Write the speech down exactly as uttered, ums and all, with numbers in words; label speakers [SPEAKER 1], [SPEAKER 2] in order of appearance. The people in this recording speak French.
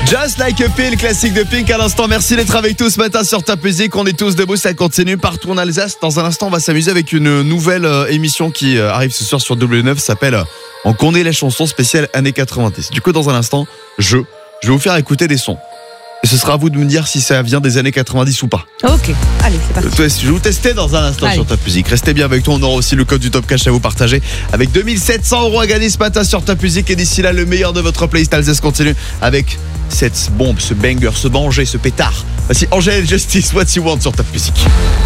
[SPEAKER 1] Just Like a Pill, classique de Pink à l'instant. Merci d'être avec tous ce matin sur Top Music. On est tous debout, ça continue partout en Alsace. Dans un instant, on va s'amuser avec une nouvelle euh, émission qui euh, arrive ce soir sur W neuf. Ça s'appelle euh, On connaît les chansons spéciales années quatre-vingt-dix. Du coup, dans un instant, je, je vais vous faire écouter des sons. Et ce sera à vous de me dire si ça vient des années quatre-vingt-dix ou pas.
[SPEAKER 2] Ok, allez, c'est parti.
[SPEAKER 1] Euh, Je vais vous tester dans un instant
[SPEAKER 2] Allez.
[SPEAKER 1] sur Top Music. Restez bien avec toi, on aura aussi le code du Top Cash à vous partager avec deux mille sept cents euros à gagner ce matin sur Top Music. Et d'ici là, le meilleur de votre playlist Alsace continue avec cette bombe, ce banger, ce banger, ce pétard. Voici Angèle Justice, What You Want sur Top Music.